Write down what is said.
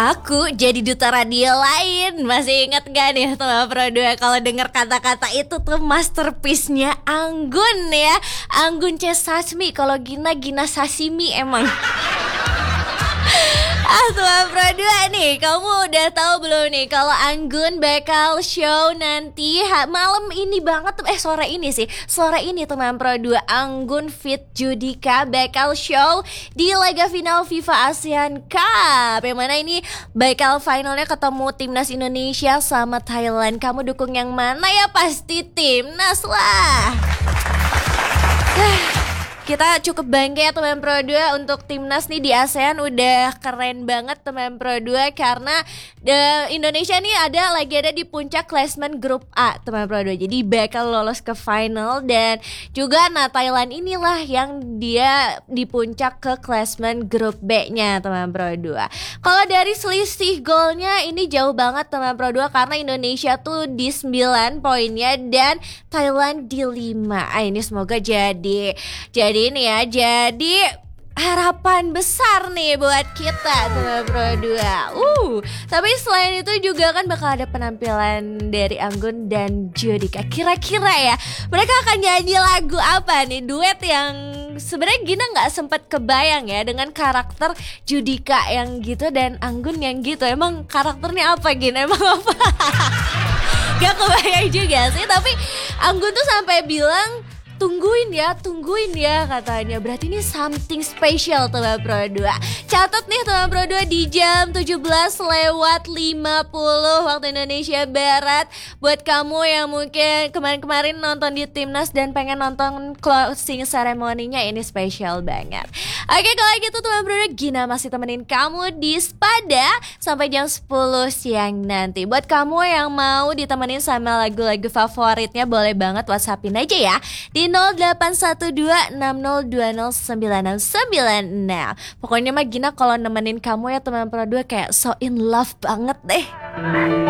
Aku jadi duta radio lain. Masih ingat gak nih teman Pro 2 kalau dengar kata-kata itu tuh masterpiece-nya Anggun ya. Anggun C Sasmi, kalau Gina sashimi emang. Teman Pro 2 nih, kamu udah tahu belum nih kalau Anggun bakal show nanti malam ini banget sore ini teman Pro 2 Anggun Fit Judika bakal show di laga final FIFA ASEAN Cup. Yang mana ini bakal finalnya ketemu timnas Indonesia sama Thailand. Kamu dukung yang mana ya? Pasti timnas lah. Kita cukup bangga ya teman Pro 2 untuk timnas nih di ASEAN. Udah keren banget teman Pro 2 karena Indonesia nih lagi ada di puncak klasemen grup A teman Pro 2. Jadi bakal lolos ke final. Dan juga Thailand inilah yang dia di puncak ke klasemen grup B-nya teman Pro 2. Kalau dari selisih golnya ini jauh banget teman Pro 2 karena Indonesia tuh di 9 poinnya dan Thailand di 5. Ini semoga jadi ini ya, jadi harapan besar nih buat kita teman Pro 2. Tapi selain itu juga kan bakal ada penampilan dari Anggun dan Judika. Kira-kira ya mereka akan nyanyi lagu apa nih, duet yang sebenarnya Gina nggak sempet kebayang ya dengan karakter Judika yang gitu dan Anggun yang gitu. Emang karakternya apa Gina? Emang apa? Gak kebayang juga sih. Tapi Anggun tuh sampai bilang tungguin ya katanya. Berarti ini something special teman Pro 2. Catat nih teman Pro 2 di jam 17:50 waktu Indonesia Barat. Buat kamu yang mungkin kemarin nonton di Timnas dan pengen nonton closing ceremony-nya, ini spesial banget. Oke, kalau gitu teman Pro 2, Gina masih temenin kamu di Spada sampai jam 10 siang nanti. Buat kamu yang mau ditemenin sama lagu-lagu favoritnya, boleh banget WhatsAppin aja ya di 081260209696. Pokoknya mah Gina kalau nemenin kamu ya teman Pro 2 kayak so in love banget deh.